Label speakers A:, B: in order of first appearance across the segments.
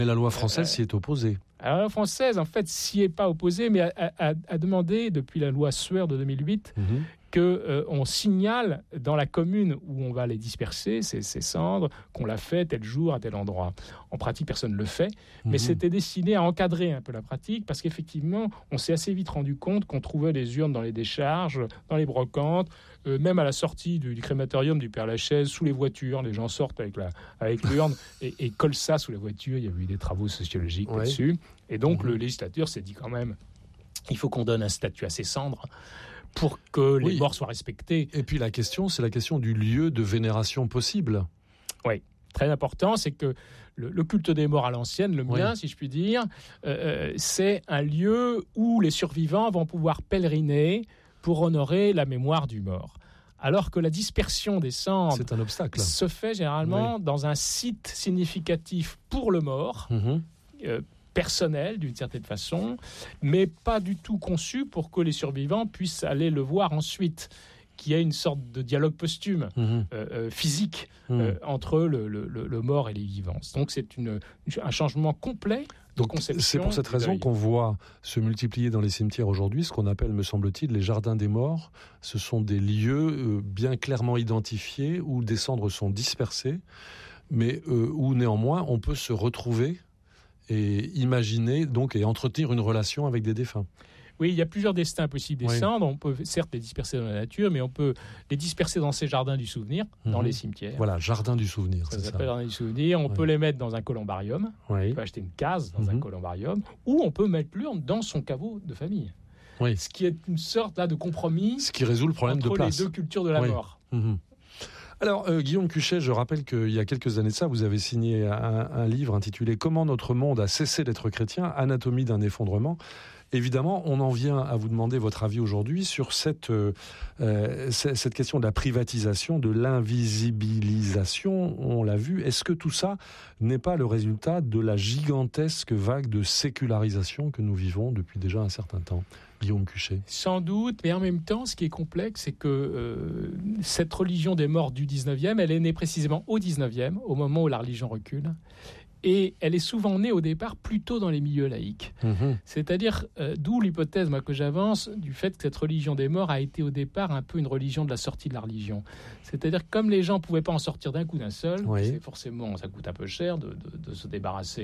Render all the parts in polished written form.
A: Mais la loi française s'y est opposée.
B: La loi française, en fait, s'y est pas opposée, mais a demandé, depuis la loi Sueur de 2008, qu'on signale dans la commune où on va les disperser, ces cendres, qu'on l'a fait tel jour, à tel endroit. En pratique, personne ne le fait, mais c'était destiné à encadrer un peu la pratique, parce qu'effectivement, on s'est assez vite rendu compte qu'on trouvait des urnes dans les décharges, dans les brocantes, même à la sortie du crématorium du Père-Lachaise, sous les voitures. Les gens sortent avec l'urne et collent ça sous la voiture. Il y a eu des travaux sociologiques là-dessus. Et donc, le législateur s'est dit quand même, il faut qu'on donne un statut à ces cendres pour que les morts soient respectés.
A: Et puis la question, c'est la question du lieu de vénération possible.
B: Oui, très important, c'est que le culte des morts à l'ancienne, le mien, si je puis dire, c'est un lieu où les survivants vont pouvoir pèleriner pour honorer la mémoire du mort. Alors que la dispersion des cendres
A: c'est un obstacle.
B: Se fait généralement dans un site significatif pour le mort, personnel d'une certaine façon, mais pas du tout conçu pour que les survivants puissent aller le voir ensuite, qu'il y ait une sorte de dialogue posthume, physique, entre le mort et les vivants. Donc c'est un changement complet de conception.
A: C'est pour cette raison qu'on voit se multiplier dans les cimetières aujourd'hui ce qu'on appelle, me semble-t-il, les jardins des morts. Ce sont des lieux bien clairement identifiés où des cendres sont dispersées, mais où néanmoins on peut se retrouver et imaginer donc et entretenir une relation avec des défunts.
B: Oui, il y a plusieurs destins possibles des cendres. On peut certes les disperser dans la nature, mais on peut les disperser dans ces jardins du souvenir, dans les cimetières.
A: Voilà, jardin du souvenir,
B: ça s'appelle jardin du souvenir. On peut les mettre dans un columbarium. On peut acheter une case dans un columbarium, ou on peut mettre l'urne dans son caveau de famille. Ce qui est une sorte là de compromis.
A: Ce qui résout le problème de place.
B: Entre les deux cultures de la mort.
A: Alors, Guillaume Cuchet, je rappelle qu'il y a quelques années de ça, vous avez signé un livre intitulé « Comment notre monde a cessé d'être chrétien, anatomie d'un effondrement ». Évidemment, on en vient à vous demander votre avis aujourd'hui sur cette question de la privatisation, de l'invisibilisation, on l'a vu. Est-ce que tout ça n'est pas le résultat de la gigantesque vague de sécularisation que nous vivons depuis déjà un certain temps ? Guillaume Cuchet.
B: Sans doute, mais en même temps, ce qui est complexe, c'est que cette religion des morts du 19e, elle est née précisément au 19e, au moment où la religion recule. Et elle est souvent née au départ plutôt dans les milieux laïques. C'est-à-dire, d'où l'hypothèse que j'avance du fait que cette religion des morts a été au départ un peu une religion de la sortie de la religion. C'est-à-dire, comme les gens ne pouvaient pas en sortir d'un coup d'un seul, c'est forcément, ça coûte un peu cher de se débarrasser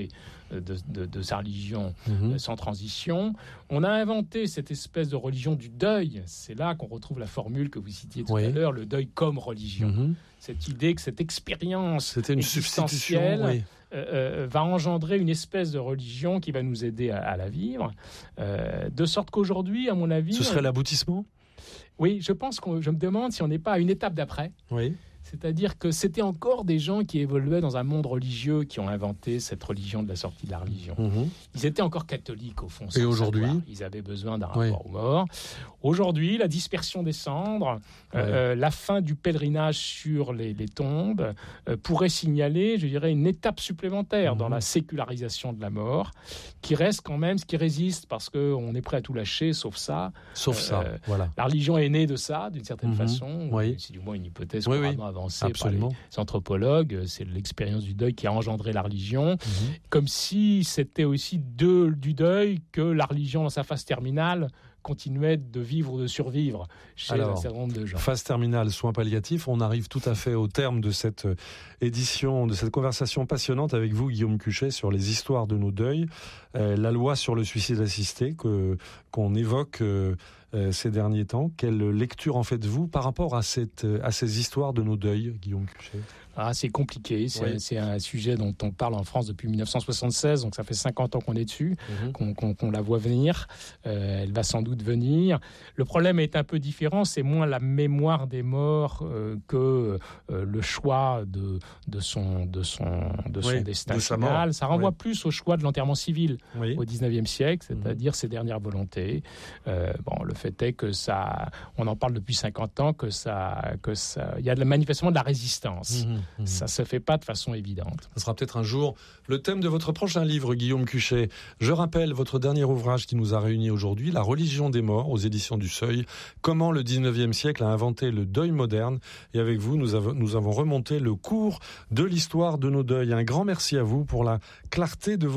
B: de sa religion sans transition. On a inventé cette espèce de religion du deuil. C'est là qu'on retrouve la formule que vous citiez tout à l'heure, le deuil comme religion. Cette idée que cette expérience existentielle va engendrer une espèce de religion qui va nous aider à la vivre. De sorte qu'aujourd'hui, à mon avis...
A: Ce serait l'aboutissement ?
B: Oui, je me demande si on n'est pas à une étape d'après. C'est-à-dire que c'était encore des gens qui évoluaient dans un monde religieux qui ont inventé cette religion de la sortie de la religion. Ils étaient encore catholiques, au fond.
A: Et aujourd'hui ?
B: Ils avaient besoin d'un rapport aux morts. Aujourd'hui, la dispersion des cendres, la fin du pèlerinage sur les tombes pourrait signaler, je dirais, une étape supplémentaire dans la sécularisation de la mort, qui reste quand même ce qui résiste, parce qu'on est prêt à tout lâcher, sauf ça.
A: Voilà.
B: La religion est née de ça, d'une certaine façon. C'est du moins une hypothèse couramment avancée par les anthropologues. C'est l'expérience du deuil qui a engendré la religion. Comme si c'était aussi du deuil que la religion, dans sa phase terminale, continuait de vivre ou de survivre chez un certain nombre de gens.
A: Phase terminale, soins palliatifs, on arrive tout à fait au terme de cette édition, de cette conversation passionnante avec vous, Guillaume Cuchet, sur les histoires de nos deuils, la loi sur le suicide assisté qu'on évoque ces derniers temps. Quelle lecture en faites-vous par rapport à ces histoires de nos deuils, Guillaume Cuchet ?
B: C'est compliqué, c'est un sujet dont on parle en France depuis 1976, donc ça fait 50 ans qu'on est dessus, qu'on la voit venir, elle va sans doute venir. Le problème est un peu différent, c'est moins la mémoire des morts que le choix de son destin final. Ça renvoie plus au choix de l'enterrement civil au 19e siècle, c'est-à-dire ses dernières volontés. Le fait est que ça, on en parle depuis 50 ans, que ça, il y a manifestement de la résistance. Ça ne se fait pas de façon évidente.
A: Ce sera peut-être un jour le thème de votre prochain livre, Guillaume Cuchet. Je rappelle votre dernier ouvrage qui nous a réunis aujourd'hui, La religion des morts, aux éditions du Seuil. Comment le 19e siècle a inventé le deuil moderne. Et avec vous, nous avons remonté le cours de l'histoire de nos deuils. Un grand merci à vous pour la clarté de